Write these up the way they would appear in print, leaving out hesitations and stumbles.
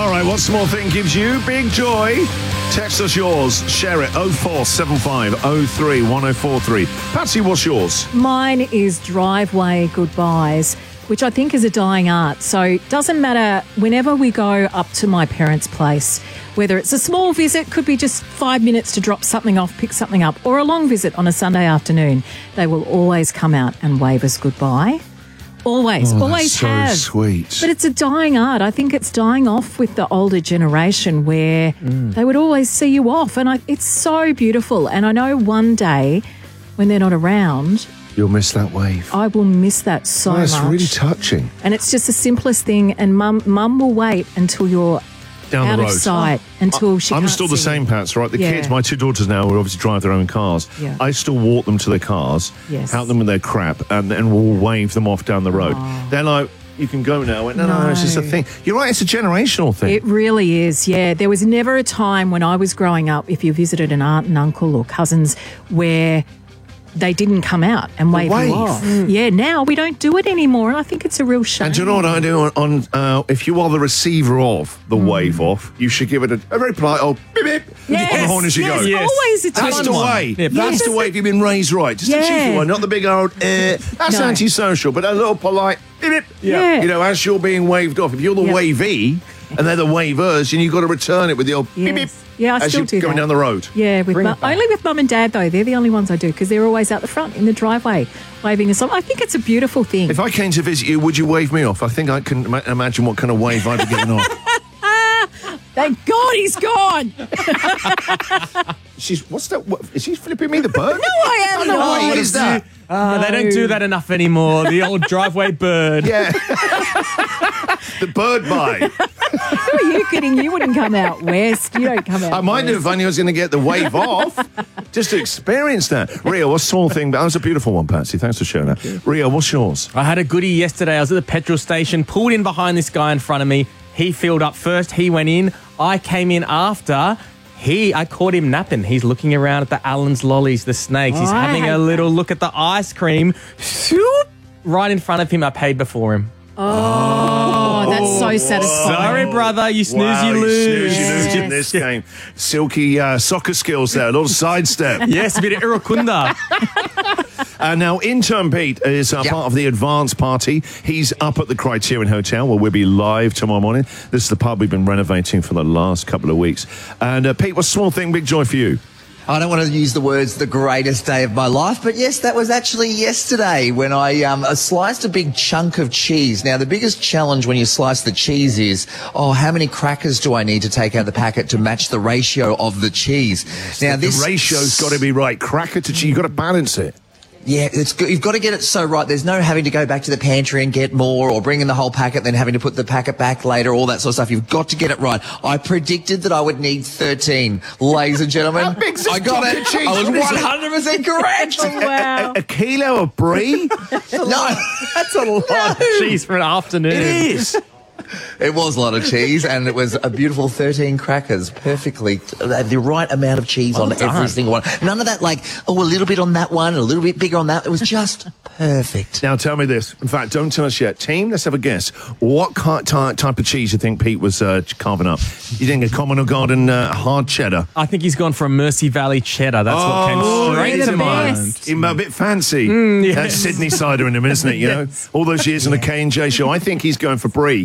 All right, what small thing gives you big joy? Text us yours. Share it. 0475 03 1043. Patsy, what's yours? Mine is driveway goodbyes, which I think is a dying art. So it doesn't matter whenever we go up to my parents' place, whether it's a small visit, could be just 5 minutes to drop something off, pick something up, or a long visit on a Sunday afternoon, they will always come out and wave us goodbye. Always That's so have. sweet. But it's a dying art. I think it's dying off with the older generation where they would always see you off. And it's so beautiful. And I know one day when they're not around, You'll miss that wave. I will miss that so much. That's really touching. And it's just the simplest thing. And mum will wait until you're Down out the of road. sight, until she I'm can't still the see same, you. Pats, right? The Yeah. kids, my two daughters now, will obviously drive their own cars. Yeah. I still walk them to their cars, Yes. help them with their crap, and we'll wave them off down the road. They're like, you can go now. I went, no, it's just a No. thing. You're right, it's a generational thing. It really is, yeah. There was never a time when I was growing up, if you visited an aunt and uncle or cousins, where they didn't come out and wave wave. you off. Yeah, now we don't do it anymore, and I think it's a real shame. And do you know what I do on if you are the receiver of the wave off, you should give it a very polite old beep beep Yes, on the horn as you yes, go. Yes. always a That's time. the way. Yeah, That's the way if you've been raised right. Just a Yeah. cheeky one, not the big old, that's No. antisocial, but a little polite, beep, beep. Yeah. You know, as you're being waved off. If you're the Yeah. wavee and they're the wavers, and you've got to return it with the old beep, beep. Yes. Yeah, I as still you're do going that. down the road. Yeah, Bring it back. only with mum and dad, though. They're the only ones I do, because they're always out the front in the driveway waving us off. I think it's a beautiful thing. If I came to visit you, would you wave me off? I think I can imagine what kind of wave I'd be getting off. Thank God he's gone. What's that? Is she flipping me the bird? No, I am No, not. what is that? They don't do that enough anymore. The old driveway bird. Yeah. The bird bite. Who are you kidding? You wouldn't come out west. You don't come out I might west. have if I knew I was going to get the wave off, just to experience that. Rio, what's a small thing? That was a beautiful one, Patsy. Thanks for sharing that. Rio, what's yours? I had a goodie yesterday. I was at the petrol station, pulled in behind this guy in front of me. He filled up first. He went in. I came in after. I caught him napping. He's looking around at the Allen's lollies, the snakes. He's I having hate a little look at the ice cream. Shoop! Right in front of him. I paid before him. Oh, that's so satisfying. Sorry, brother. You snooze, Wow, you lose. snooze, you lose in Yes. this game. Silky soccer skills there, a little sidestep. Yes, a bit of irukunda. Now, intern Pete is part of the advance party. He's up at the Criterion Hotel, where we'll be live tomorrow morning. This is the pub we've been renovating for the last couple of weeks. And Pete, what's small thing, big joy for you? I don't want to use the words the greatest day of my life, but yes, that was actually yesterday when I sliced a big chunk of cheese. Now, the biggest challenge when you slice the cheese is, how many crackers do I need to take out of the packet to match the ratio of the cheese? Now, The ratio's got to be right. Cracker to cheese, you've got to balance it. Yeah, you've got to get it so right. There's no having to go back to the pantry and get more or bring in the whole packet, then having to put the packet back later, all that sort of stuff. You've got to get it right. I predicted that I would need 13. Ladies and gentlemen, How big's this I got block it. of cheese? I was What is it? 100% correct. Wow. A kilo of brie? No, That's a lot of cheese for an afternoon. It is. it was a lot of cheese, and it was a beautiful 13 crackers, perfectly the right amount of cheese on every single one. None of that, like, a little bit on that one, a little bit bigger on that. It was just perfect. Now, tell me this. In fact, don't tell us yet. Team, let's have a guess. What type of cheese you think Pete was carving up? You think a Common or Garden hard cheddar? I think he's gone for a Mercy Valley cheddar. That's what came straight they're to the mind. best. Even a bit fancy. yes. That's Sydney cider in him, isn't it? You know, all those years on the K&J show. I think he's going for brie.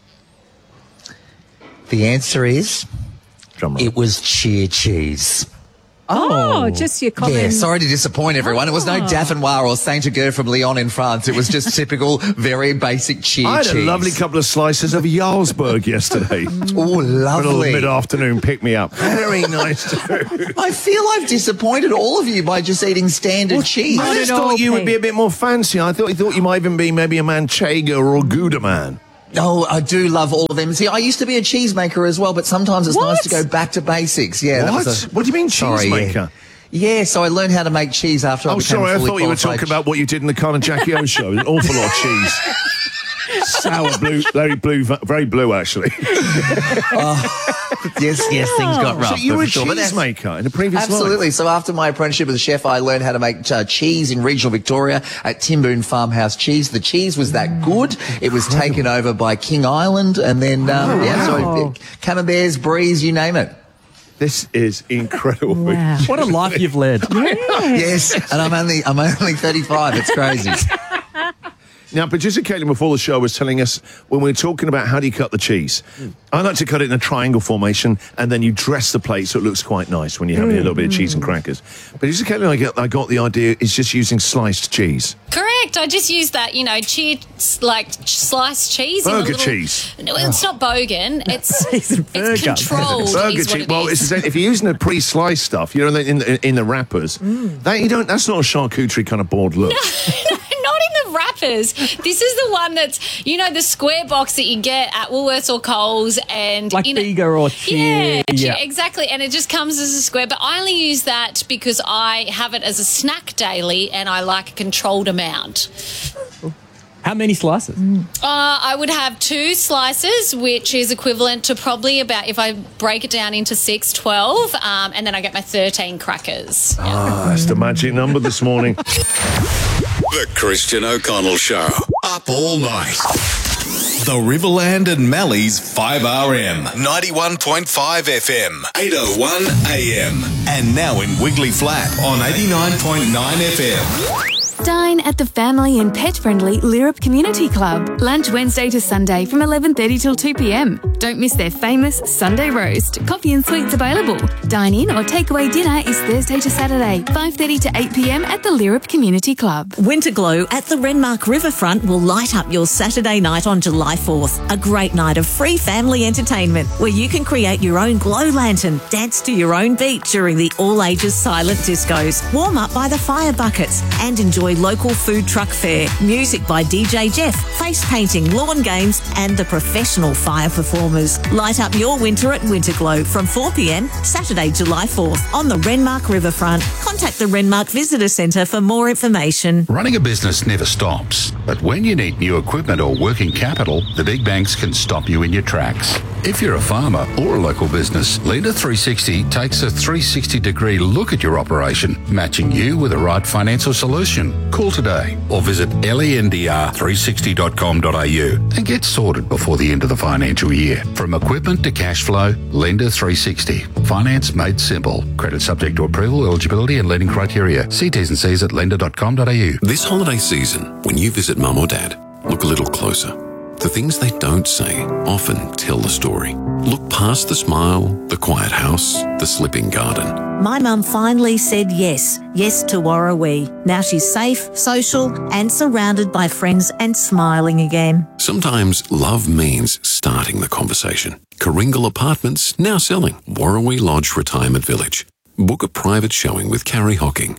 The answer is, Drum roll. it was cheer cheese. Oh, just your common. Yeah, sorry to disappoint everyone. It was no Dauphinoise or Saint-Agur from Lyon in France. It was just typical, very basic cheer I had cheese. a lovely couple of slices of Jarlsberg yesterday. Oh, A little lovely. mid-afternoon pick-me-up. Very nice too. I feel I've disappointed all of you by just eating standard cheese. I just at all, thought you would be Pete. a bit more fancy. I thought you might even be maybe a Manchego or a Gouda man. Oh, I do love all of them. See, I used to be a cheesemaker as well, but sometimes it's nice to go back to basics. Yeah, that What? was What do you mean Sorry, cheesemaker? Yeah, so I learned how to make cheese after I Oh, became sorry, I fully thought you were qualified talking about what you did in the Carl and Jackie O show. An awful lot of cheese. Sour blue, very blue, actually. Yes, things got rough. So you were a for sure, but that's- cheesemaker in a previous life? Absolutely. So after my apprenticeship as a chef, I learned how to make cheese in regional Victoria at Timboon Farmhouse Cheese. The cheese was that good. It was taken over by King Island, and then so Camemberts, Breeze, you name it. This is incredible. Wow. What a life you've led. Yes, and I'm only 35. It's crazy. Now, producer Caitlin before the show was telling us when we were talking about how do you cut the cheese. I like to cut it in a triangle formation, and then you dress the plate so it looks quite nice when you're having a little bit of cheese and crackers. Producer Caitlin, I got the idea is just using sliced cheese. Correct. I just use that, sliced cheese. Burger cheese. No, it's not bogan. It's burger. controlled. Burger is what cheese. it Well, is. if you're using the pre-sliced stuff, you know, in the wrappers, that's not a charcuterie kind of board look. Not in the wrappers. This is the one that's, the square box that you get at Woolworths or Coles, and Like Bega or Cheer. Yeah, exactly. And it just comes as a square. But I only use that because I have it as a snack daily, and I like a controlled amount. How many slices? I would have 2 slices, which is equivalent to probably about, if I break it down into 6, 12, and then I get my 13 crackers. That's the magic number this morning. The Christian O'Connell Show. Up all night. The Riverland and Mally's 5RM. 91.5 FM. 801 AM. And now in Wiggly Flat on 89.9 FM. Dine at the family and pet-friendly Lyrup Community Club. Lunch Wednesday to Sunday from 11:30 till 2 p.m. Don't miss their famous Sunday roast. Coffee and sweets available. Dine in or takeaway dinner is Thursday to Saturday, 5:30 to 8 p.m. at the Lyrup Community Club. Winterglow at the Renmark Riverfront will light up your Saturday night on July 4th. A great night of free family entertainment where you can create your own glow lantern, dance to your own beat during the all-ages silent discos, warm up by the fire buckets, and enjoy local food truck fare, music by DJ Jeff, face painting, lawn games, and the professional fire performers. Light up your winter at Winterglow from 4 p.m. Saturday, July 4th on the Renmark Riverfront. Contact the Renmark Visitor Centre for more information. Running a business never stops, but when you need new equipment or working capital, the big banks can stop you in your tracks. If you're a farmer or a local business, Lender 360 takes a 360-degree look at your operation, matching you with the right financial solution. Call today or visit lendr360.com.au and get sorted before the end of the financial year. From equipment to cash flow, Lender 360. Finance made simple. Credit subject to approval, eligibility and lending criteria. See T's and C's at lender.com.au. This holiday season, when you visit Mum or Dad, look a little closer. The things they don't say often tell the story. Look past the smile, the quiet house, the slipping garden. My mum finally said yes to Warrawee. Now she's safe, social, and surrounded by friends and smiling again. Sometimes love means starting the conversation. Karingal Apartments now selling. Warrawee Lodge Retirement Village. Book a private showing with Carrie Hocking.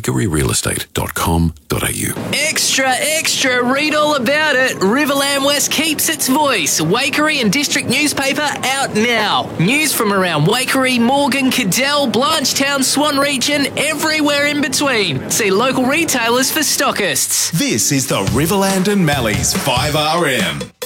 wakeryrealestate.com.au. Extra, extra, read all about it. Riverland West keeps its voice. Waikery and District newspaper out now. News from around Waikery, Morgan, Cadell, Blanchetown, Swan region, everywhere in between. See local retailers for stockists. This is the Riverland and Mally's 5RM.